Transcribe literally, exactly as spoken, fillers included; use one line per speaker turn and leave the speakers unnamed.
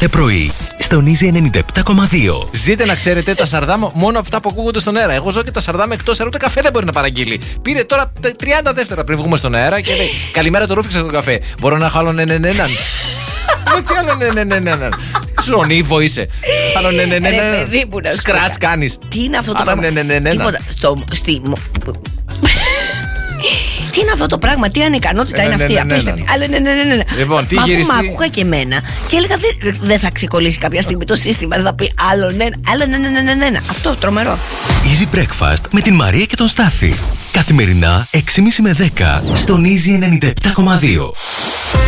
κάθε πρωί στον Easy ενενήντα επτά κόμμα δύο.
Ζείτε να ξέρετε, τα Σαρδάμ μόνο αυτά που ακούγονται στον αέρα. Εγώ ζω και τα Σαρδάμ εκτός αέρα, ούτε καφέ δεν μπορεί να παραγγείλει. Πήρε τώρα τριάντα δεύτερα πριν βγούμε στον αέρα και λέει: καλημέρα, το ρούφηξα τον καφέ. Μπορώ να έχω άλλο ναι, ναι, ναι, ναι. Τι άλλο ναι, ναι, ναι, ναι, ναι. Σονίβο είσαι. Άλλο ναι, ναι, ναι, ναι. Σκράτς κάνεις.
Τι είναι αυτό το
άλλο,
πράγμα?
ναι, ναι, ναι, ναι.
Τίποτα. Στο, στη... Τι είναι αυτό το πράγμα, τι ανικανότητα είναι αυτή, απίστευτη. Αλλά ναι, ναι, ναι, ναι.
Λοιπόν, τι
μα
γυριστεί...
αφού μ' άκουγα και εμένα και έλεγα δεν δε θα ξεκολλήσει κάποια στιγμή το σύστημα, δεν θα πει άλλο ναι, άλλο ναι, ναι, ναι, ναι, ναι. Αυτό τρομερό.
Easy Breakfast με την Μαρία και τον Στάθη. Καθημερινά έξι και μισή με δέκα στον Easy ενενήντα επτά κόμμα δύο.